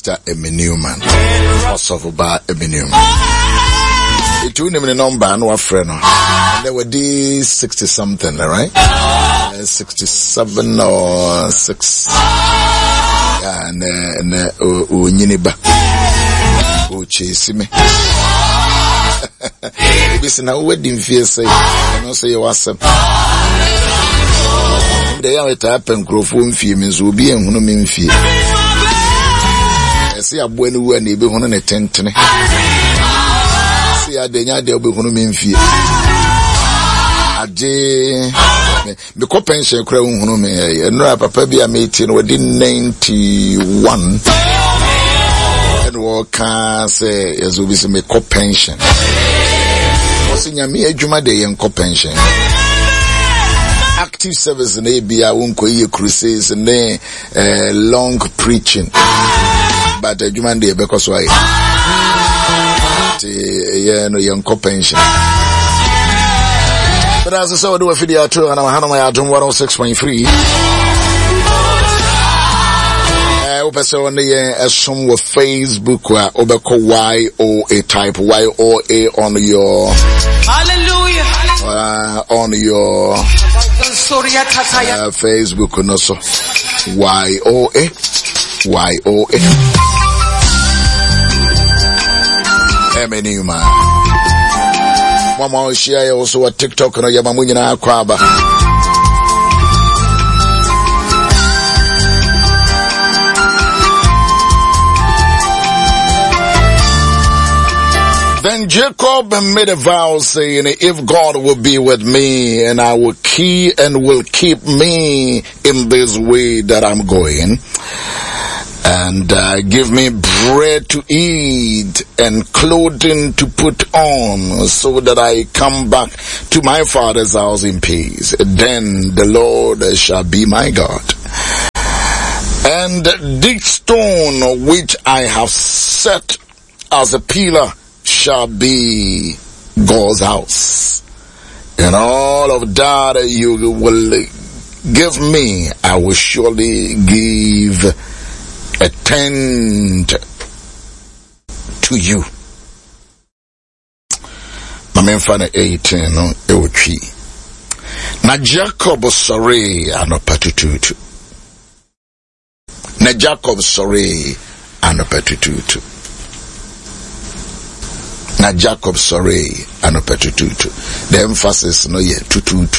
Sister Newman. Also for Bar Newman. It took him the number and what friend. And they were these 60 something, right? 67 or 6. And Unyiniba. Uchase me. Listen, now wedding fear say, and also you was some. They are to happen, Grofun Femins will be and Hunumin fear. I see a bueno when they be on a tent. See a denya they'll be Hunumin fear. A day, the copension crown Hunume, and no papa be a meeting within 91. And what can say, as we say, make pension. What's in your mere Juma day and pension? Active service in ABA won't crusades and then long preaching. But Juma day because why? Yeah, no young pension. But as I saw, do a video too, and I'm Hanama 106.3. Obeso on the some with Facebook where Obeko YOA type YOA on your hallelujah on your Facebook and also YOA Newman. Mama share also a TikTok and Yamamunya Kwaba. Then Jacob made a vow saying, if God will be with me and I will keep me in this way that I'm going and give me bread to eat and clothing to put on so that I come back to my father's house in peace, then the Lord shall be my God. And this stone which I have set as a pillar shall be God's house. And all of that you will give me, I will surely give a tent to you. Mame fana 18 no eotwi. Na Jacob sorry anopatututu. Na Jacob sorry anopatututu. Na Jacob sorry anopatututu. The emphasis no ye tututu.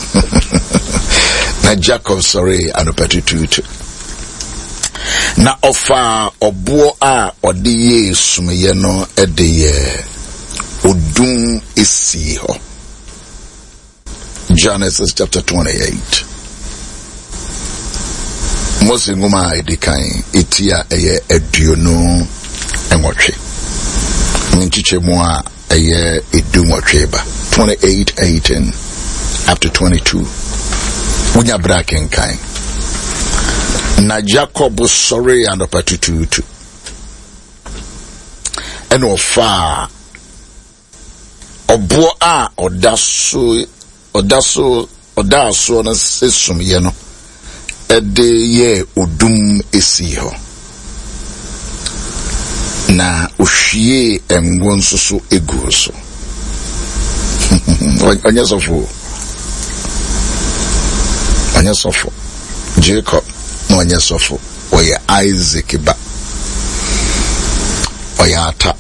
Na Jacob sorry anopatututu. Na ofa obuo a ode Yesu ye no edeye odum esi ho. Genesis chapter 28. Mose ngoma edikan etia eye eduonu enwotwe. Nchiche mo a eye edunwotwe ba 28:18 up to 22. Unya braken kan. Na Jacob sorry and opatututu. And ofa obo a odaso na sesum ye no ede ye odum esi ho. Na ohwie enwo nsoso egu so. Anya sofo Jacob no anya sofo oye Isaac ba oyata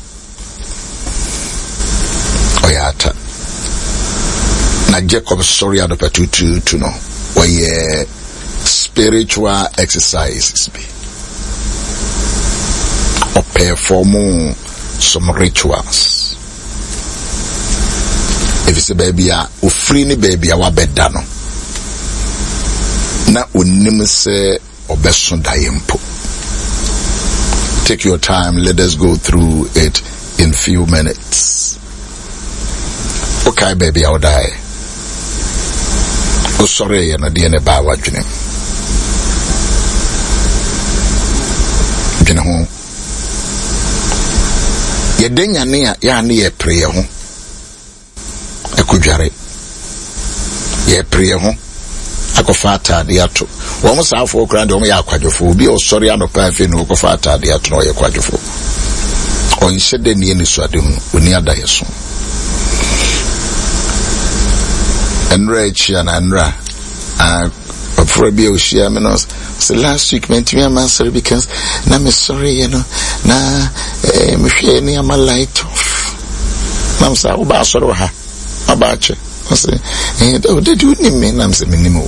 na Jacob sorry adopatutu to no oye spiritual exercises be or perform some rituals. If it's a baby ufri ni baby wabeda no na unim se obeso dayempo. Take your time, let us go through it in few minutes. Okay baby, I'll die. Oh sorry, na di ne ba wadwene. Dwene ho. Ye denya ne ya ne ye pray ho. Ekudware. Ye pray ho. akofa atade ato wo mo saafo okra de wo ya akwadwofo obi o sori anopa afi no akofa atade ato no ye kwadwofo on hyede ne ni so ade hu oni ada yeso enra echi na enra for be oshia me no so last week meant me am sorry because na me sorry you know na me hwe ni am light off nam sa oba soro ha abache I say did you name me nam se minimo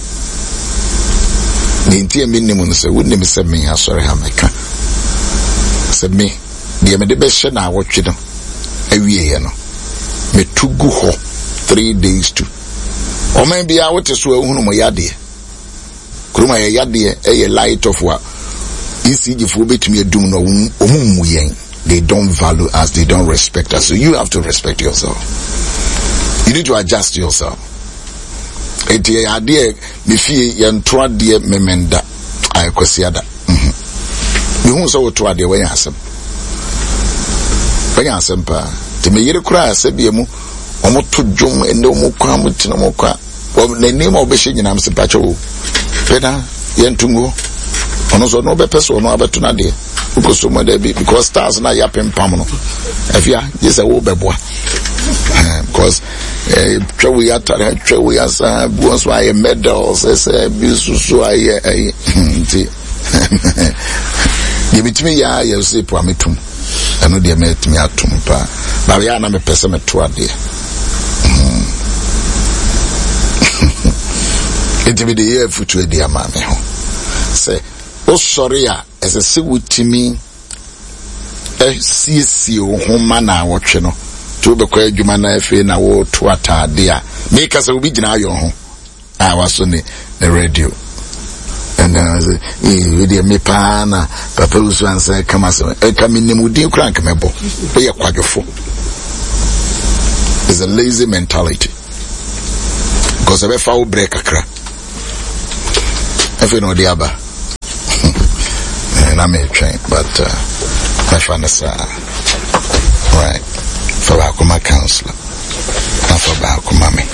ni ntia minimo no se wonni me se me sorry ha meka se me de me de be hye na awotwe no awie ye no me tugu ho 3 days to o man bia wote so ehunu mo yade kuruma ye yade e light of wa ECG fo betumi adum no omummu yen. They don't value us, they don't respect us, so you have to respect yourself. You need to adjust yourself. Eti ade me fie ye nto ade memenda ayekwasi ada me hu so to ade we yasem pa te me yire kura asebie mu omo to dwom ende omo kwa mutino mo kwa na name obehye nyinam se pacho peda ye ntungo ono so no be person no abeto na de ukoso mo de bi because stars na yapem pam no afia yesa wo beboa because we are buons why medals as bisusu aye nti de bitimi ya se po ametum eno de metimi atum pa ba ya na me pese meto ade enti de ye futu ade ama me ho say o sorry a as a se wutimi siesie o homa na wotwe no to be kwa adwuma na afi na wo to atade a make us obi gina ayo ho waso ne radio and then I say we dey me pa na papa usu ansa kama so e ka minimudi kura nkamebo we ye kwadwofo is a lazy mentality because ebe fa wo break akra afi no diaba and I may train but my fan is right for Akuma counselor and for Akuma me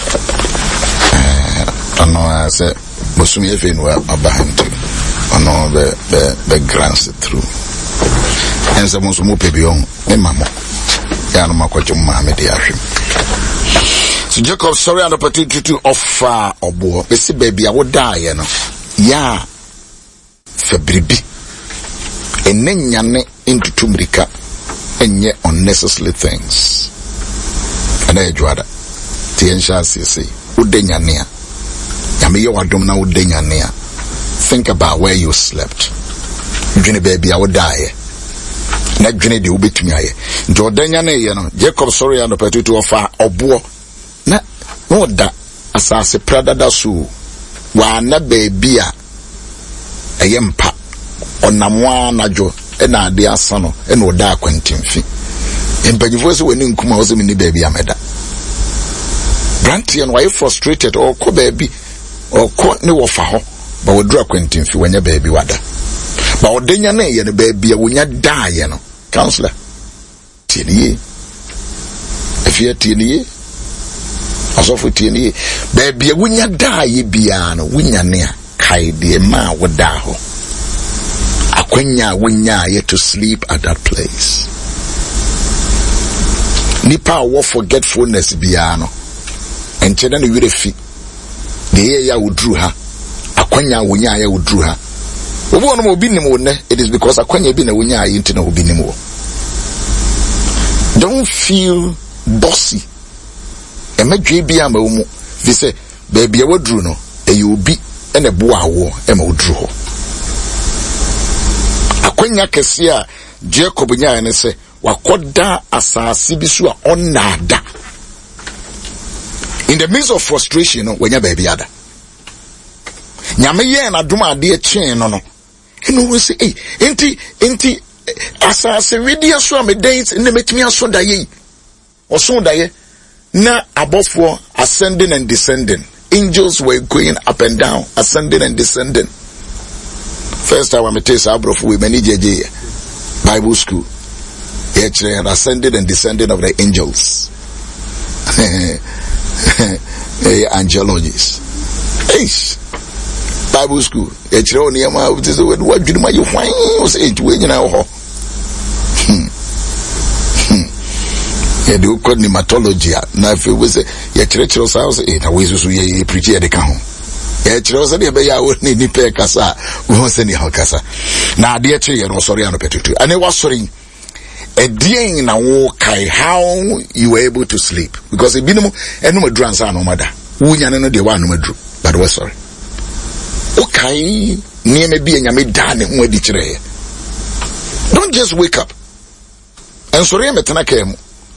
I know I said Bosumi Efe no behind you I know the grants through and some most mope beyond me mamo ya no makwacho mama de ahwem so Jacob sorry an opportunity to offer obo be si baby a wo die no ya fabribi ennyane into tumrika enye unnecessary things and I juada tiensha sisi udenyania yame ye wadom na udenyania think about where you slept dwene baby a wo die na dwene de ubetumi aye nti odanyane ye no Jacob sorry and opportunity to offer obo na oda asase pradada so wa na baby a eyempa onamwa najo ena ade asano ena oda akwantimfi empanyifo se wani nkuma wo se mini baby ameda brantian why frustrated or ko baby or ko ne wo fa ho ba wodura akwantimfi wanya baby wada ba odenya na ye ne baby a wonya da ye no counselor tinie afia tinie asofo tinie baby a wonya da ye bia no wonya ne a kai de ma woda ho winya ye to sleep at that place nipa wo forgetfulness biano enchena ne wire fi de ye ya wudru ha akwanya winya ya wudru ha obo no obi nim wo ne it is because akwanya bi na winya yi nti na obi nim wo don't feel bossy emadwe bi ama wo mu fi se baby a wudru no e obi ene bo awo e ma wudru ho akwanya kese a Jacob nya ne se wakoda asase bi so a onada in the midst of frustration no wanya baby ada nyame ye na dum ade chen no eno we say enti asase wedi aso am dance ne metimi aso da ye oso da ye na abofo ascending and descending angels were going up and down ascending and descending. First time I met Abrof we many JJ Bible school. Actually, ascended and descended of the angels. Angelologists. Bible school. It's only a man. What do you want? Say it when you know. Do call pneumology. Now, if it was a church house, it always was a preacher at the count. A church was a baby. I would need pay casa. We won't send you casa. Now, dear children, was sorry on a petitu. And it was sorry. A day in a walk, how you were able to sleep because it been no drums are no matter. We know the one no drew, but we're sorry. Okay, near me being a mid done with each day. Don't just wake up. And sorry, I'm a Tanaka.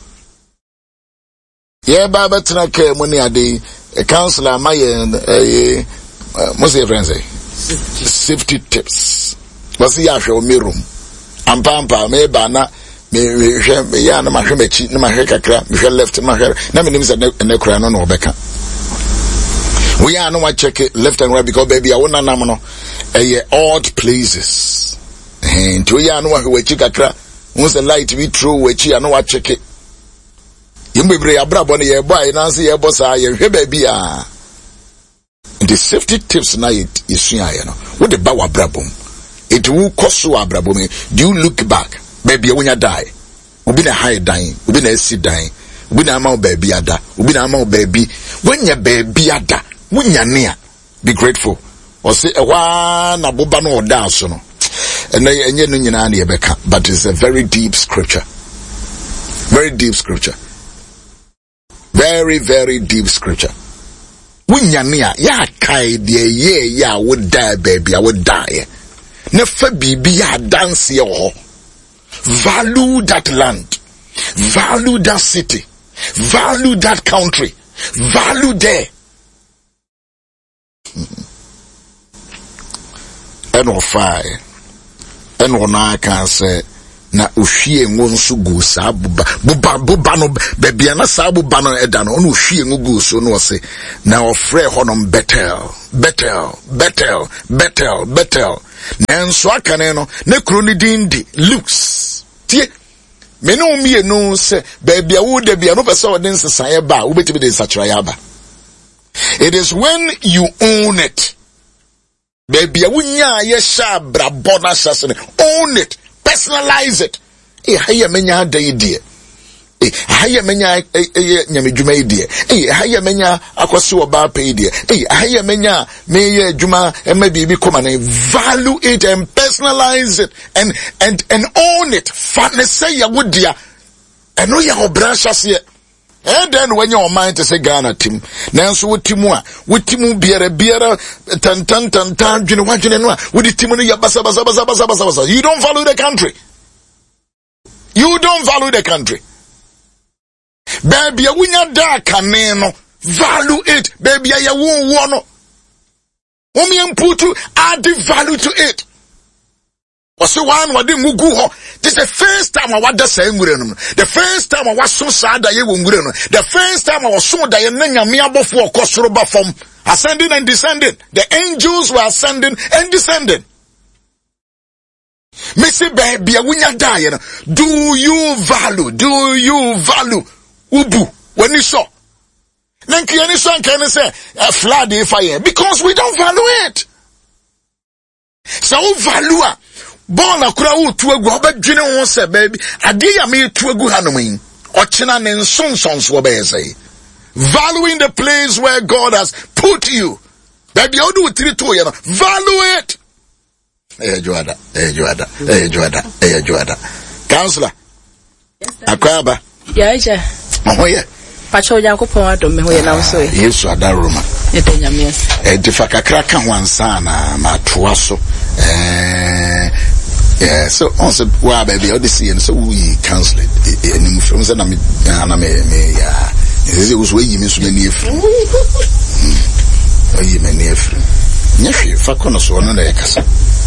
Yeah, Baba Tanaka, when you are the counselor, my most of your friends say safety tips. What's the actual me room? I'm Pampa, me bana. Me ya na mahwemechi na mahwekakra me left mahwe na me nim se ne kura no no obeka we are no wa check it left and right because baby I wona nam no odd places and we are no wa wechi kakra once the light be true wechi no wa check it yimbebre abrabo ne ye boy na se ye bossa ye hwe baby a the safety tips na it isua ye no what the ba wa brabom it will cost you abrabo me do you look back baby when you die obi na high dying obi na si dying obi na ama baby ada obi na ama baby when your baby ada when you near be grateful or say wa na boba no oda so no enye no nyina na yebeka but it's a very deep scripture, very deep scripture, very very deep scripture. When you near ya kai de ye ya would die baby I would die na fa bibi ya dance yo. Value that land, value that city, value that country, value there. And on fire, and on I can say, na ushie ngonsu gusa buba no baby na sabu bano edano no ushie ngusu no se na ofre honom Bethel nanso akane no ne kro ni dindi looks tie me no mi no se baby a wo da bia no pese odin sesan e ba wo beti be de sachira ya ba. It is when you own it baby a wo nya ye sha brabona sasene own it, personalize it. Haya menya da idea. Haya menya nyamedwuma idea. Haya menya akwase oba pa idea. Haya menya meye dwuma bibi koma na value it and personalize it and own it. Fatne say ya wodia. Eno ya obrancha se. And then when your mind to say Ghana team, nanso wutimu biara tan dwene wadwene with the team no ya basa. You don't value the country. You don't value the country. Baby, we not dark no value it. Baby, ya won no. Put add the value to it. So one wadi mugu ho. This is the first time I was saying the first time I was so sad that you won't. The first time I was so that you nyame for kosroba from ascending and descending. The angels were ascending and descending. Missy baby, when die, do you value ubu when you saw? Then can say a flood fire because we don't value it. So value Bona kura utuegu obedwene ho se baby ade ya me tuegu hanomin ochina ne nsonsons wo be say valuing the place where God has put you baby how do you treat to you value it. Joada counselor akwaba yeah ohoye pacho yankopon adom me hoye na so Yesu adaroma etanyame edifaka kraka wansana matoa so yeah, so also wow baby odyssey and so we cancel it and from say na me yeah it was way you miss me near you me near nyefi fa kono so no na yakasa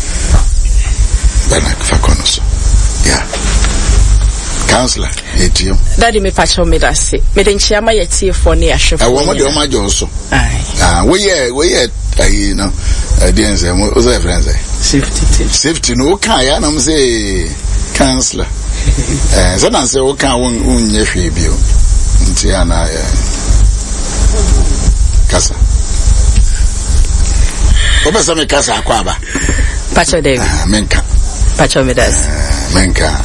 bana fa kono so yeah counselor etio daddy me pacho me dase me den chiama yetie for ne ahwefo wo mo de o ma jo so we yeah you know didn't say what was that friend say safety no can ya na me say counselor so na say o kan unye hwe bio nti ana kasa Obesa me kasa akwaba. Pacho David. Menka. Pacho Midas. Menka.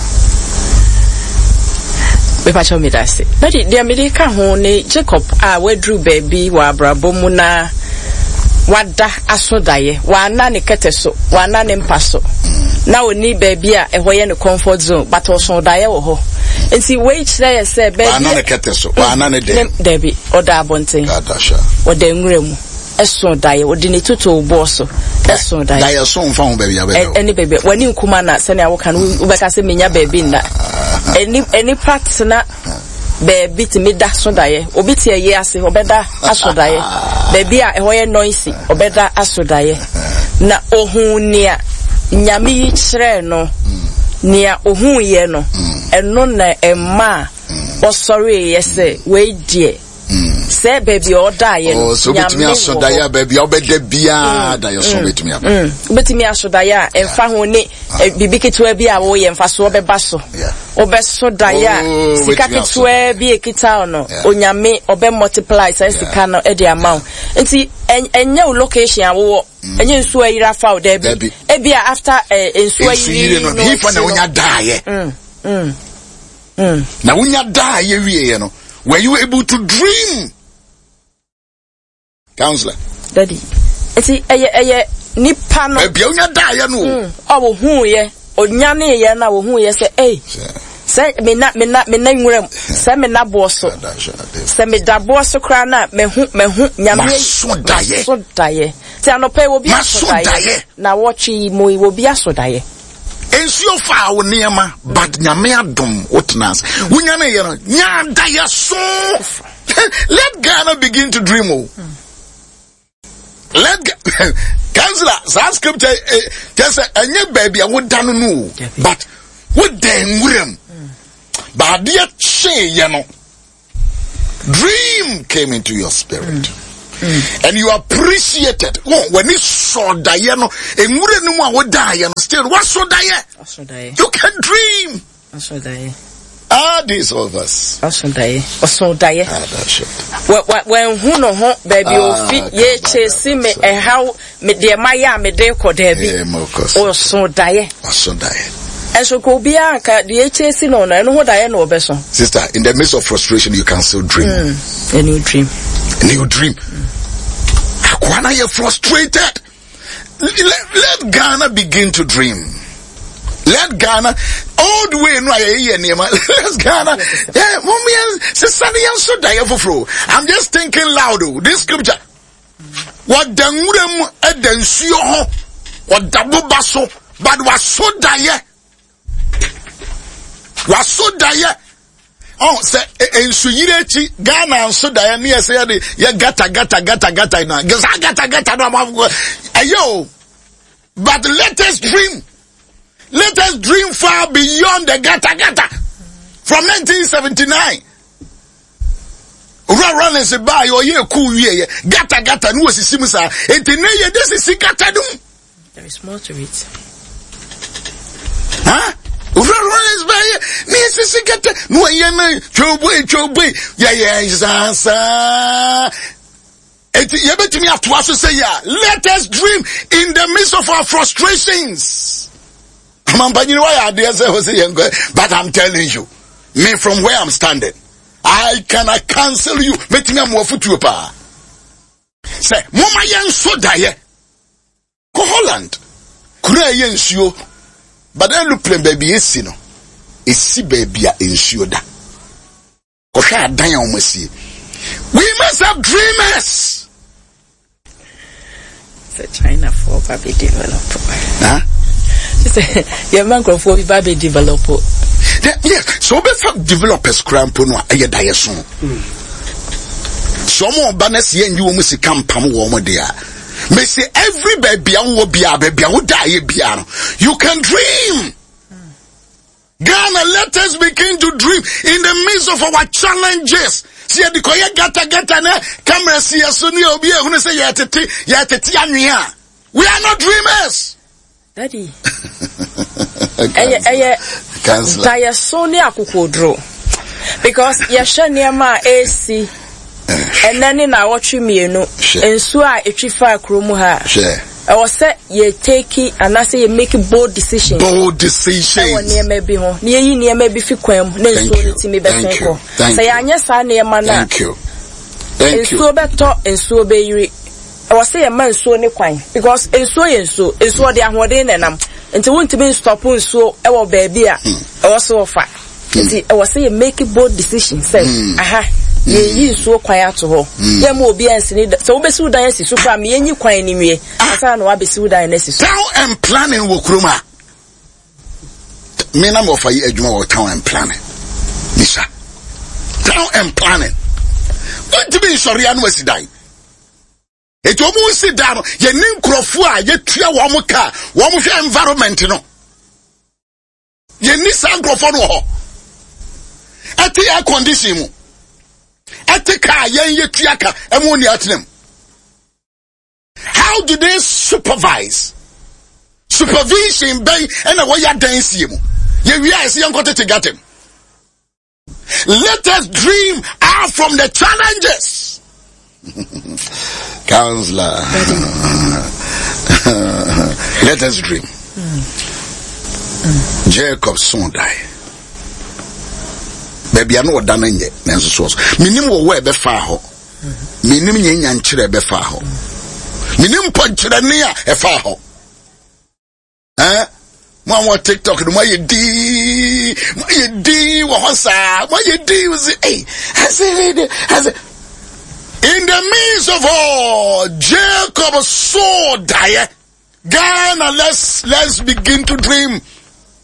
Me pacho Midas. But the America hone Jacob wedru baby wa brabo mu na wada asodaye wa na ne keteso wa na ne mpaso na oni baby a ehoye ne comfort zone but osodaye wo ho enti we kire say baby wa na ne keteso wa na ne Debbie oda abonten oda nwremu esodaye odi ne toto boso esodaye daye so mfa ho baby abebe any baby wani nkuma na se ne awoka no ubeka se menya baby na any part na baby ti me da sodaye obi ti eye ase obeda asodaye baby a ehoye noisy obeda asodaye na ohunia nyame yi kire no nia ohuye no eno na emma osori yese we die say baby odaye no so betimi asodaye baby obeda bia da yo so betimi aba betimi asodaye emfa ho ne bibi ketwa bi a wo ye emfa so obeba so obesodaye sika ketwa bi ekita no onyame obe multiply say sika no e de amount enti enye location awo enye nso ayira fa da bi e bia after nso ayiri no hifa na onya daye na onya daye wiye no. Were you able to dream? Counselor. Daddy. Eti eye nipa no. Bia onya da ye no. O hu ye. Onya ne ye na wo hu ye say say me na nwrem. Say me na boso. Say me da boso kra na me hu nyame so daye. So daye. Ti anope wo bi asodaye. Na watchi mo wo bi asodaye. Ensio fa wo niema but nyame adom wotnas wunya na ye no nya da ya so. Let Ghana begin to dream. Let Counselor sa scripture just anya baby wo da no but wo den wurem ba dia che ye no dream came into your spirit. And you appreciated. When it's so daye no, enwure no mu a wo daye no still what so daye? You can dream. So daye. These of us. So daye. When who no ho baby o fit ye chase me how me de maya me de ko de bi. O so daye. So daye. And so ko bia ka de chase no na no ho daye no obeso. Sister, in the midst of frustration you can still dream. A new dream. A new dream. Akwana you're frustrated. Let Ghana begin to dream. Let Ghana all the way no let's Ghana. Yeah, I'm just thinking loud. This scripture. What dangurem edensuo ho. What double baso but was so daye. Was so daye. Oh, say ensuyirechi Ghana so daye near say ya gata na. Gata no. Ayo. But let us dream. Let us dream far beyond the gata. From 1979. Run and say buy or ye cool ye. Gata no was simusa. Etene this is gata dum. There is more to it. Huh? Run is buy me is gata. No ye me choboy. Yeah, sa. You bet me have to also say yeah. Let us dream in the midst of our frustrations. But I'm telling you, me from where I'm standing, I cannot cancel you. Make me more foot to a say, Mama Yan so die. Go Holland. Kura yen but then look plain baby esino. Isi baby a ensure da. Kosha dan almost. We must have dreamers. China for baby developer. Huh? Your man go for baby developer. Yeah, so be developers cramp no aye daye so. Some banes yen you mu sika mpam wo mo dia. Me say every baby wo bia wo daye bia no. You can dream. Ghana, let us begin to dream in the midst of our challenges. See the koye gata na camera see asuni obi ehunu say ya tete anwea. We are not dreamers. Daddy. Taya Sony akukodro. Because yasha niema AC. And then in our chimienu. And so I echifa krumu ha. I was say ye take it and I say you make bold decisions. Bold decisions. Near maybe home. Near you near maybe fi kwem. Thank you. Thank you. Thank you. So better and so be you. I was say a man so ne kwan because so the ahode nenam. Nti won't be stop so e wo baby a. I was so far. Nti I was say you make bold decisions. Say aha. Ye so kwan ato ho ye ma obi ansini so wo besi udan asi so kwa me yenyi kwan ni wie asa na wa besi udan asi so town and planning wo kroma me na mo fa yi adwuma wo town and planning nisha town and planning don't be sorry anu asi dan eto mu si dan no ye ni nkrofo a ye tua wo mo ka wo mo hwe environment no ye ni sa nkrofo no ho ati air condition mu Etika yen yetiaka emoni atinem. How do they supervise? Supervision by and away ya dance mu. Ye we are see to get him. Let us dream out from the challenges. Counselor. Let us dream. Jacob's son died. Baby, I know what done yet. Minimum where be far ho. Minimum yan chire be far ho. Minimum punch near a far ho. Eh? Mama TikTok, why you D, why you D was it? Hey, I said, in the midst of all, Jacob saw die. Ghana, let's begin to dream.